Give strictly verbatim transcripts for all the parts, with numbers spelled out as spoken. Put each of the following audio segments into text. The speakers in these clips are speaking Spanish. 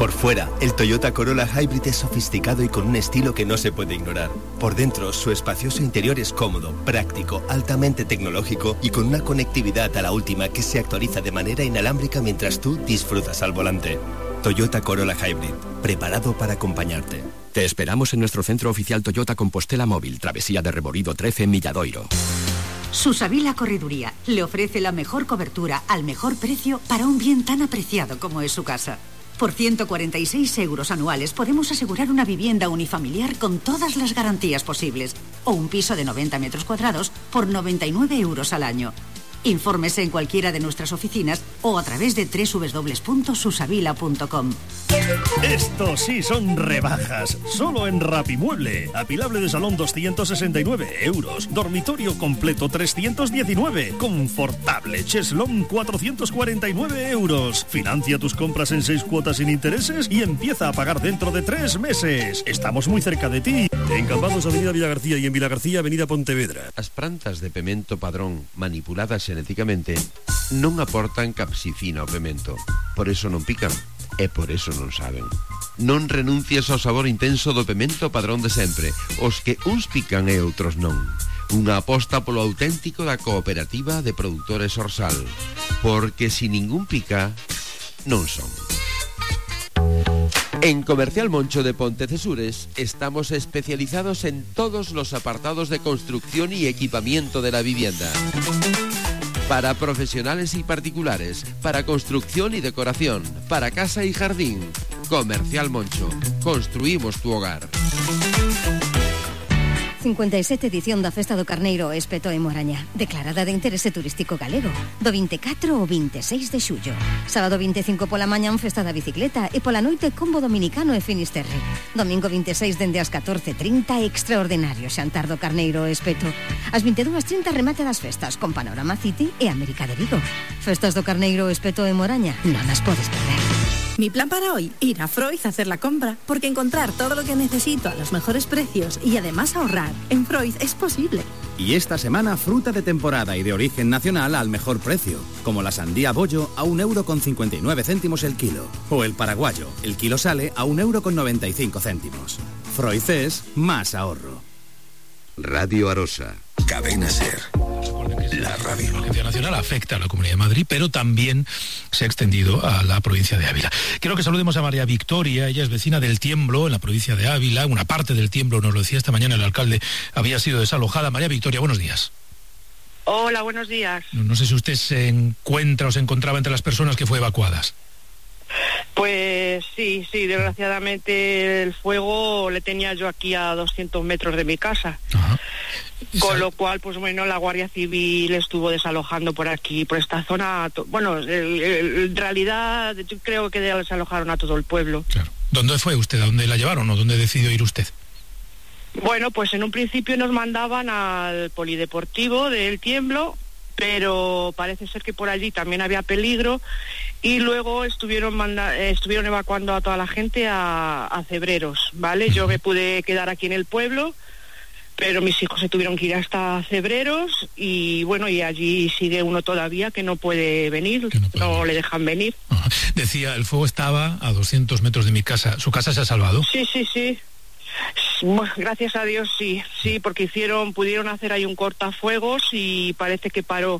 Por fuera, el Toyota Corolla Hybrid es sofisticado y con un estilo que no se puede ignorar. Por dentro, su espacioso interior es cómodo, práctico, altamente tecnológico y con una conectividad a la última que se actualiza de manera inalámbrica mientras tú disfrutas al volante. Toyota Corolla Hybrid, preparado para acompañarte. Te esperamos en nuestro centro oficial Toyota Compostela Móvil, Travesía de Reborido trece en Milladoiro. Susavila Correduría le ofrece la mejor cobertura al mejor precio para un bien tan apreciado como es su casa. Por ciento cuarenta y seis euros anuales podemos asegurar una vivienda unifamiliar con todas las garantías posibles o un piso de noventa metros cuadrados por noventa y nueve euros al año. Infórmese en cualquiera de nuestras oficinas o a través de doble u doble u doble u punto susavila punto com. Estos sí son rebajas, solo en Rapimueble. Apilable de salón doscientos sesenta y nueve euros, dormitorio completo trescientos diecinueve, confortable cheslón cuatrocientos cuarenta y nueve euros. Financia tus compras en seis cuotas sin intereses y empieza a pagar dentro de tres meses. Estamos muy cerca de ti. En Cambados, Avenida Villagarcía, y en Vilagarcía, Avenida Pontevedra. As plantas de pemento padrón manipuladas xenéticamente non aportan capsicina ao pemento. Por eso non pican e por eso non saben. Non renuncies ao sabor intenso do pemento padrón de sempre, os que uns pican e outros non. Unha aposta polo auténtico da Cooperativa de Produtores Orsal, porque si ningún pica, non son. En Comercial Moncho de Pontecesures estamos especializados en todos los apartados de construcción y equipamiento de la vivienda. Para profesionales y particulares, para construcción y decoración, para casa y jardín. Comercial Moncho. Construimos tu hogar. cincuenta e sete edición da Festa do Carneiro Espeto en Moraña, declarada de interese turístico galego, do veinticuatro ao veintiséis de xullo. Sábado veinticinco pola mañán, festa da bicicleta, e pola noite combo dominicano e finisterre. Domingo veintiséis dende as catorce e trinta, extraordinario xantar do Carneiro Espeto. As vinte e dúas e trinta remate das festas, con Panorama City e América de Vigo. Festas do Carneiro Espeto en Moraña, non as podes perder. Mi plan para hoy, ir a Freud a hacer la compra, porque encontrar todo lo que necesito a los mejores precios y además ahorrar en Freud es posible. Y esta semana, fruta de temporada y de origen nacional al mejor precio, como la sandía bollo a un euro con cincuenta y nueve céntimos el kilo, o el paraguayo, el kilo sale a un euro con noventa y cinco céntimos. Freud es más ahorro. Radio Arosa, Cadena Ser. La radio. La Agencia Nacional afecta a la Comunidad de Madrid, pero también se ha extendido a la provincia de Ávila. Quiero que saludemos a María Victoria, ella es vecina del Tiemblo, en la provincia de Ávila. Una parte del Tiemblo, nos lo decía esta mañana el alcalde, había sido desalojada. María Victoria, buenos días. Hola, buenos días. No, no sé si usted se encuentra o se encontraba entre las personas que fue evacuadas. Pues sí, sí, desgraciadamente el fuego le tenía yo aquí a doscientos metros de mi casa. Ajá. Con lo cual, pues bueno, la Guardia Civil estuvo desalojando por aquí, por esta zona. Bueno, el, el, en realidad yo creo que desalojaron a todo el pueblo. Claro. ¿Dónde fue usted? ¿A dónde la llevaron o dónde decidió ir usted? Bueno, pues en un principio nos mandaban al polideportivo del Tiemblo, pero parece ser que por allí también había peligro y luego estuvieron manda estuvieron evacuando a toda la gente a, a Cebreros, ¿vale? Yo me pude quedar aquí en el pueblo, pero mis hijos se tuvieron que ir hasta Cebreros y bueno, y allí sigue uno todavía que no puede venir, que no, puede no venir. Le dejan venir. Ajá. Decía, el fuego estaba a doscientos metros de mi casa. ¿Su casa se ha salvado? Sí, sí, sí. Bueno, gracias a Dios sí, sí, porque hicieron, pudieron hacer ahí un cortafuegos y parece que paró.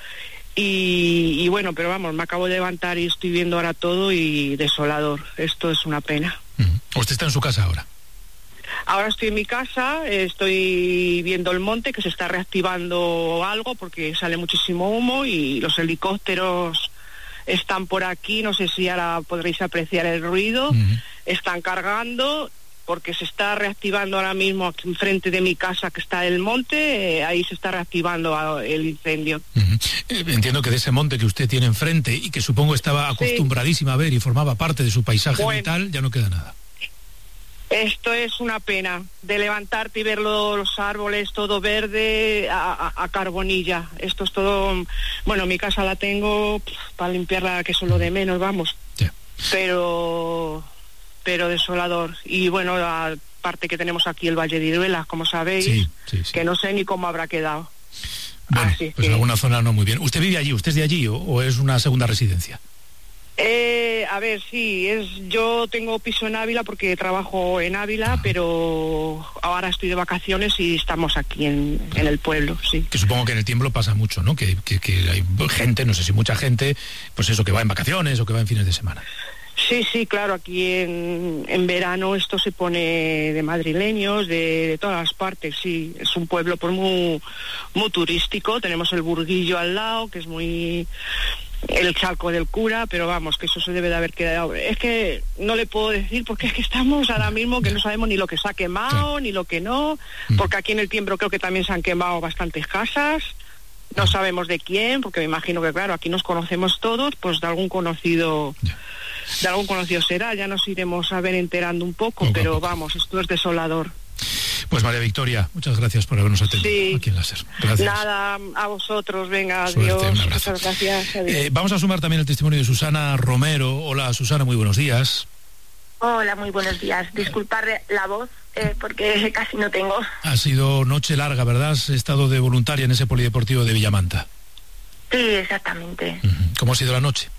Y, y bueno, pero vamos, me acabo de levantar y estoy viendo ahora todo y desolador. Esto es una pena. Uh-huh. ¿Usted está en su casa ahora? Ahora estoy en mi casa, estoy viendo el monte que se está reactivando algo porque sale muchísimo humo y los helicópteros están por aquí, no sé si ahora podréis apreciar el ruido, uh-huh. Están cargando porque se está reactivando ahora mismo aquí enfrente de mi casa que está el monte, eh, ahí se está reactivando el incendio. Uh-huh. Eh, entiendo que de ese monte que usted tiene enfrente y que supongo estaba acostumbradísima sí. a ver y formaba parte de su paisaje bueno. vital, ya no queda nada. Esto es una pena, de levantarte y ver los árboles todo verde a, a, a carbonilla. Esto es todo, bueno, mi casa la tengo pff, para limpiarla, que es lo de menos, vamos. Sí. Pero, pero desolador. Y bueno, aparte que tenemos aquí el Valle de Iruela, como sabéis, sí, sí, sí. que no sé ni cómo habrá quedado. Bueno, Así pues que... en alguna zona no muy bien. ¿Usted vive allí? ¿Usted es de allí o, o es una segunda residencia? Eh, a ver, sí, es yo tengo piso en Ávila porque trabajo en Ávila, pero ahora estoy de vacaciones y estamos aquí en, en el pueblo, sí. Que supongo que en el Tiemblo pasa mucho, ¿no? Que, que, que hay gente, no sé si mucha gente, pues eso, que va en vacaciones o que va en fines de semana. Sí, sí, claro, aquí en, en verano esto se pone de madrileños, de, de todas las partes, sí. Es un pueblo pues muy, muy turístico, tenemos el Burguillo al lado, que es muy... el Chalco del Cura, pero vamos, que eso se debe de haber quedado. Es que no le puedo decir porque es que estamos ahora mismo que no sabemos ni lo que se ha quemado, ni lo que no, porque aquí en el Tiemblo creo que también se han quemado bastantes casas, no sabemos de quién, porque me imagino que claro, aquí nos conocemos todos, pues de algún conocido, de algún conocido será, ya nos iremos a ver enterando un poco, poco pero poco. Vamos, esto es desolador. Pues María Victoria, muchas gracias por habernos atendido sí, aquí en Láser. Gracias. Nada, a vosotros, venga, Suerte, adiós. Un abrazo. Muchas gracias. Eh, vamos a sumar también el testimonio de Susana Romero. Hola Susana, muy buenos días. Hola, muy buenos días. Disculpar la voz eh, porque casi no tengo. Ha sido noche larga, ¿verdad? Has estado de voluntaria en ese polideportivo de Villamanta. Sí, exactamente. Uh-huh. ¿Cómo ha sido la noche?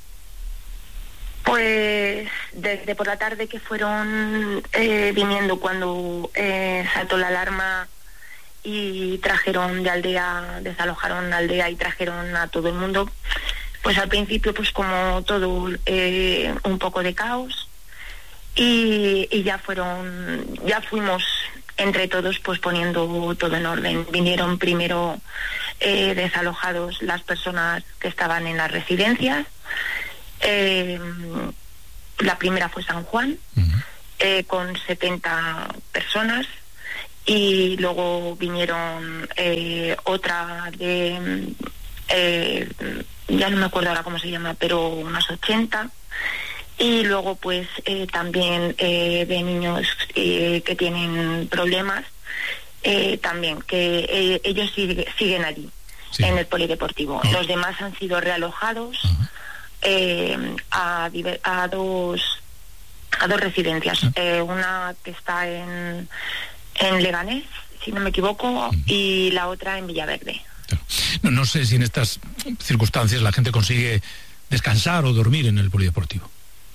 Pues desde por la tarde que fueron eh, viniendo cuando eh, saltó la alarma y trajeron de aldea, desalojaron la aldea y trajeron a todo el mundo, pues al principio pues como todo eh, un poco de caos y, y ya fueron, ya fuimos entre todos pues poniendo todo en orden. Vinieron primero eh, desalojados las personas que estaban en las residencias. Eh, la primera fue San Juan, uh-huh. eh, con setenta personas, y luego vinieron eh, otra de, eh, ya no me acuerdo ahora cómo se llama, pero unas ochenta, y luego pues eh, también eh, de niños eh, que tienen problemas, eh, también, que eh, ellos sigue, siguen allí, sí. en el polideportivo. Uh-huh. Los demás han sido realojados. Uh-huh. Eh, a, a dos a dos residencias, eh, una que está en en Leganés, si no me equivoco, uh-huh. y la otra en Villaverde. Claro. No, no sé si en estas circunstancias la gente consigue descansar o dormir en el polideportivo.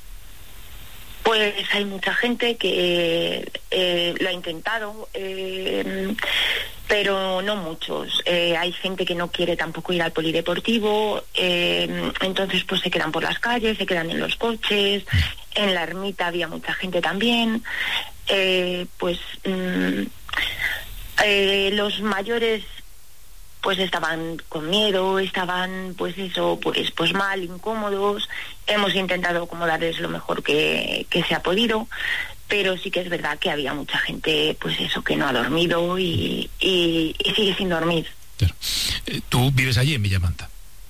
Pues hay mucha gente que eh, lo ha intentado, eh, pero no muchos. Eh, hay gente que no quiere tampoco ir al polideportivo, eh, entonces pues se quedan por las calles, se quedan en los coches. En la ermita había mucha gente también. Eh, pues mm, eh, los mayores pues estaban con miedo, estaban pues eso, pues pues mal, incómodos. Hemos intentado como darles lo mejor que, que se ha podido, pero sí que es verdad que había mucha gente pues eso, que no ha dormido y, y, y sigue sin dormir. Claro. ¿Tú vives allí en Villamanta?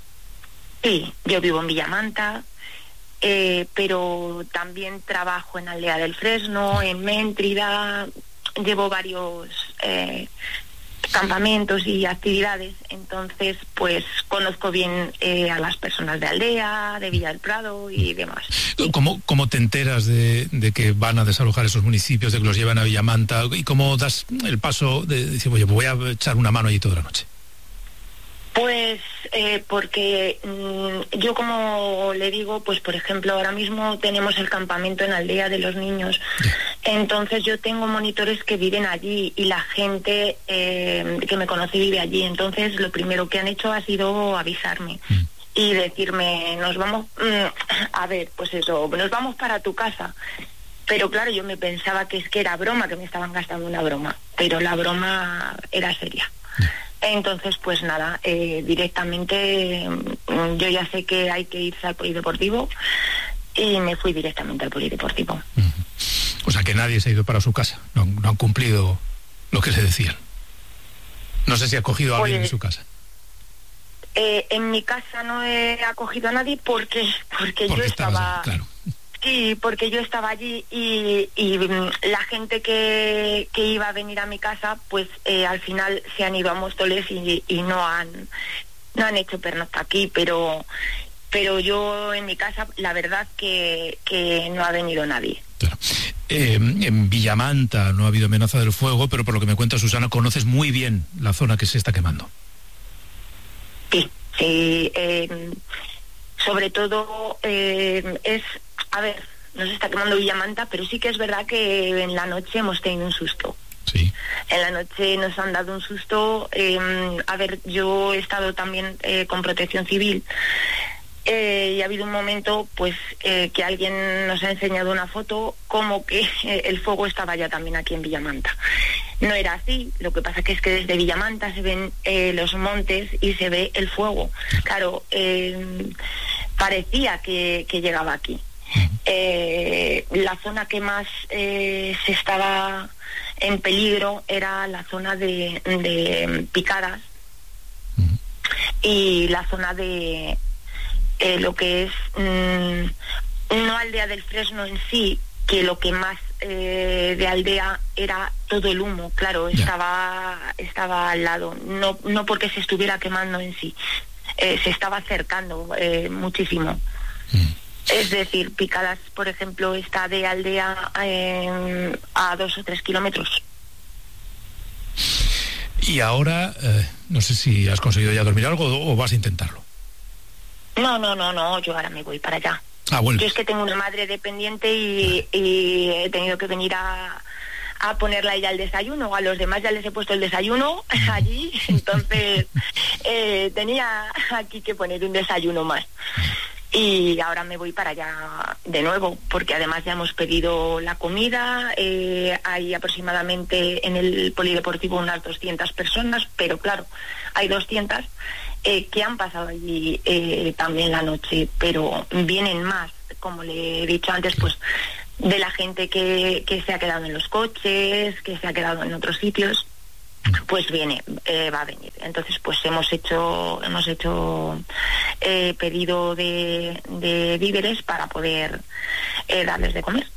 Sí, yo vivo en Villamanta, eh, pero también trabajo en Aldea del Fresno, en Méntrida, llevo varios eh, campamentos y actividades, entonces pues conozco bien eh, a las personas de Aldea, de Villa del Prado y demás. ¿Cómo, cómo te enteras de, de que van a desalojar esos municipios, de que los llevan a Villamanta, y cómo das el paso de decir, oye, voy a echar una mano allí toda la noche? Pues eh, porque mmm, yo, como le digo, pues por ejemplo ahora mismo tenemos el campamento en Aldea de los Niños, entonces yo tengo monitores que viven allí y la gente eh, que me conoce vive allí, entonces lo primero que han hecho ha sido avisarme mm. y decirme, nos vamos, mmm, a ver, pues eso, nos vamos para tu casa. Pero claro, yo me pensaba que es que era broma, que me estaban gastando una broma, pero la broma era seria. Entonces, pues nada, eh, directamente yo ya sé que hay que irse al polideportivo y me fui directamente al polideportivo. Uh-huh. O sea que nadie se ha ido para su casa, no, no han cumplido lo que se decían. No sé si ha acogido a alguien pues, en su casa. Eh, en mi casa no he acogido a nadie porque porque, porque yo estaba... Claro. Sí, porque yo estaba allí y, y la gente que, que iba a venir a mi casa, pues eh, al final se han ido a Móstoles y, y no han no han hecho pernocta aquí, pero pero yo en mi casa la verdad que, que no ha venido nadie. Claro. Eh, en Villamanta no ha habido amenaza del fuego, pero por lo que me cuenta Susana, conoces muy bien la zona que se está quemando. Sí, sí. Eh, sobre todo eh, es a ver, no se está quemando Villamanta, pero sí que es verdad que en la noche hemos tenido un susto. Sí. En la noche nos han dado un susto. Eh, a ver, yo he estado también eh, con Protección Civil eh, y ha habido un momento pues eh, que alguien nos ha enseñado una foto como que eh, el fuego estaba ya también aquí en Villamanta. No era así, lo que pasa que es que desde Villamanta se ven eh, los montes y se ve el fuego. Claro, eh, parecía que, que llegaba aquí. Eh, la zona que más eh, se estaba en peligro era la zona de, de Picadas y la zona de eh, lo que es mmm, no Aldea del Fresno en sí, que lo que más eh, de aldea era todo el humo, claro, estaba estaba al lado, no no porque se estuviera quemando en sí, eh, se estaba acercando eh, muchísimo. Es decir, Picadas, por ejemplo, está de aldea eh, a dos o tres kilómetros. Y ahora, eh, no sé si has conseguido ya dormir algo o, o vas a intentarlo. No, no, no, no, yo ahora me voy para allá. Ah, bueno. Yo es que tengo una madre dependiente y, y he tenido que venir a, a ponerle a ella el desayuno. A los demás ya les he puesto el desayuno allí, entonces eh, tenía aquí que poner un desayuno más. Y ahora me voy para allá de nuevo, porque además ya hemos pedido la comida, eh, hay aproximadamente en el polideportivo unas doscientas personas, pero claro, hay doscientas eh, que han pasado allí eh, también la noche, pero vienen más, como le he dicho antes, pues de la gente que, que se ha quedado en los coches, que se ha quedado en otros sitios. Pues viene, eh, va a venir. Entonces, pues hemos hecho, hemos hecho eh, pedido de, de víveres para poder eh, darles de comer.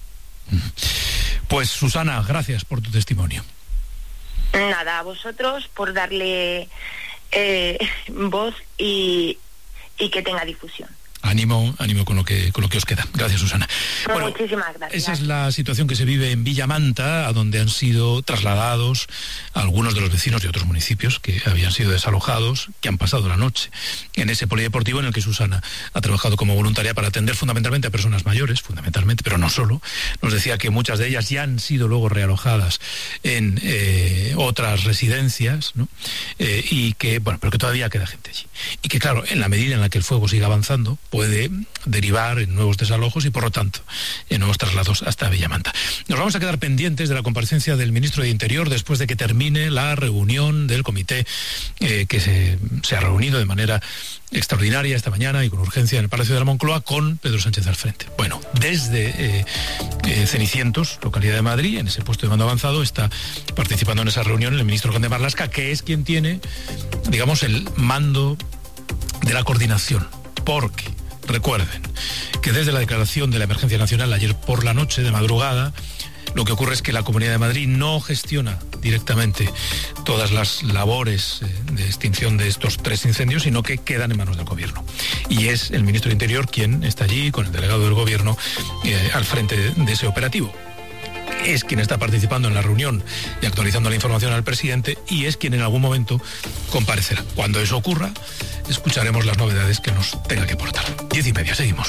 Pues Susana, gracias por tu testimonio. Nada, a vosotros por darle eh, voz y, y que tenga difusión. Ánimo, ánimo con lo que con lo que os queda. Gracias, Susana. Bueno, muchísimas gracias. Esa es la situación que se vive en Villamanta, a donde han sido trasladados algunos de los vecinos de otros municipios que habían sido desalojados, que han pasado la noche en ese polideportivo en el que Susana ha trabajado como voluntaria para atender fundamentalmente a personas mayores, fundamentalmente, pero no solo. Nos decía que muchas de ellas ya han sido luego realojadas en eh, otras residencias, ¿no? Eh, y que, bueno, pero que todavía queda gente allí. Y que, claro, en la medida en la que el fuego siga avanzando, puede derivar en nuevos desalojos y, por lo tanto, en nuevos traslados hasta Villamanta. Nos vamos a quedar pendientes de la comparecencia del ministro de Interior después de que termine la reunión del comité eh, que se, se ha reunido de manera extraordinaria esta mañana y con urgencia en el Palacio de la Moncloa con Pedro Sánchez al frente. Bueno, desde eh, eh, Cenicientos, localidad de Madrid, en ese puesto de mando avanzado, está participando en esa reunión el ministro Conde Marlaska, que es quien tiene, digamos, el mando de la coordinación, porque recuerden que desde la declaración de la emergencia nacional ayer por la noche, de madrugada, lo que ocurre es que la Comunidad de Madrid no gestiona directamente todas las labores de extinción de estos tres incendios, sino que quedan en manos del Gobierno. Y es el ministro de Interior quien está allí, con el delegado del Gobierno, eh, al frente de, de ese operativo. Es quien está participando en la reunión y actualizando la información al presidente, y es quien en algún momento comparecerá. Cuando eso ocurra, escucharemos las novedades que nos tenga que aportar. Diez y media, seguimos.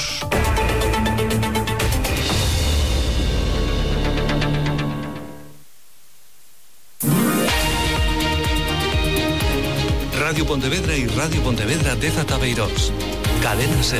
Radio Pontevedra y Radio Pontevedra de Zatabeirós. Cadena SER.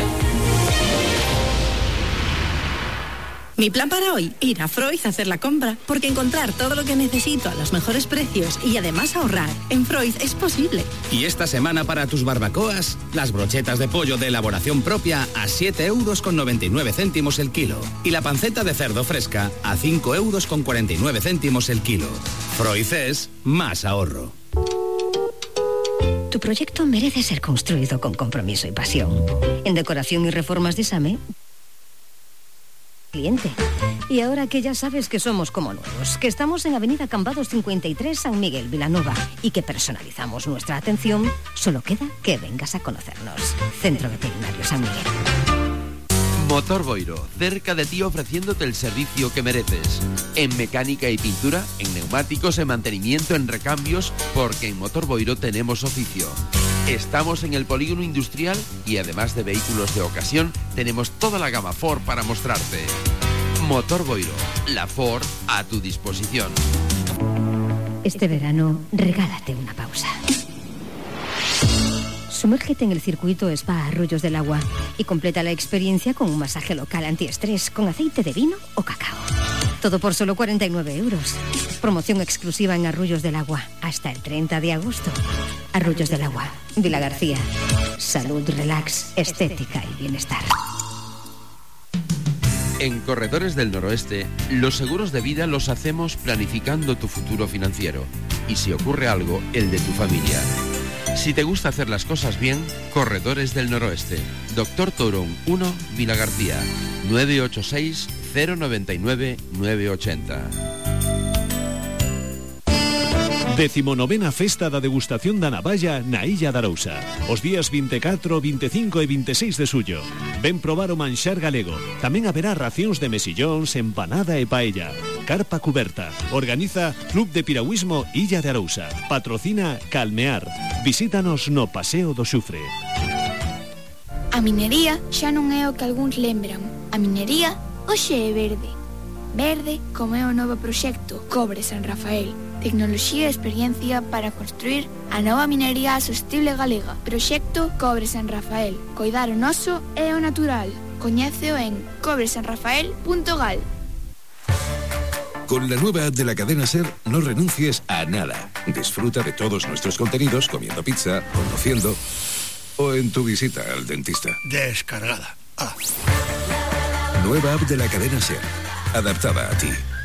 Mi plan para hoy, ir a Freud a hacer la compra, porque encontrar todo lo que necesito a los mejores precios y además ahorrar en Freud es posible. Y esta semana para tus barbacoas, las brochetas de pollo de elaboración propia a siete euros con noventa y nueve céntimos el kilo y la panceta de cerdo fresca a cinco euros con cuarenta y nueve céntimos el kilo. Freud es más ahorro. Tu proyecto merece ser construido con compromiso y pasión. En decoración y reformas de SAME, cliente. Y ahora que ya sabes que somos como nuevos, que estamos en Avenida Cambados cincuenta y tres, San Miguel, Vilanova, y que personalizamos nuestra atención, solo queda que vengas a conocernos. Centro Veterinario San Miguel. Motor Boiro, cerca de ti ofreciéndote el servicio que mereces. En mecánica y pintura, en neumáticos, en mantenimiento, en recambios, porque en Motor Boiro tenemos oficio. Estamos en el polígono industrial y además de vehículos de ocasión, tenemos toda la gama Ford para mostrarte. Motor Boiro, la Ford a tu disposición. Este verano, regálate una pausa. Sumérgete en el circuito Spa Arroyos del Agua y completa la experiencia con un masaje local antiestrés con aceite de vino o cacao. Todo por solo cuarenta y nueve euros. Promoción exclusiva en Arroyos del Agua hasta el treinta de agosto. Arroyos del Agua, Vila García. Salud, relax, estética y bienestar. En Corredores del Noroeste, los seguros de vida los hacemos planificando tu futuro financiero y, si ocurre algo, el de tu familia. Si te gusta hacer las cosas bien, Corredores del Noroeste. Doctor Torón uno, Vila García. nueve ocho seis, cero nueve nueve, nueve ocho cero. Decimonovena Festa da Degustación da Navalla na Illa de Arousa. Os días veinticuatro, veinticinco e veintiséis de xullo. Ven probar o manxar galego. Tamén haberá racións de mesillóns, empanada e paella. Carpa cuberta. Organiza Club de Piragüismo Illa de Arousa. Patrocina Calmear. Visítanos no Paseo do Xufre. A minería xa non é o que algúns lembran. A minería hoxe é verde. Verde como é o novo proxecto Cobre San Rafael. Tecnoloxía e experiencia para construir a nova minería sostible galega. Proxecto Cobre San Rafael. Coidar o noso e o natural. Coñéceo en cobre san rafael punto gal. Con la nueva app de la cadena SER, no renuncies a nada. Disfruta de todos nuestros contenidos comiendo pizza, conduciendo o en tu visita al dentista. Descargada. Ah. Nueva app de la cadena SER. Adaptada a ti.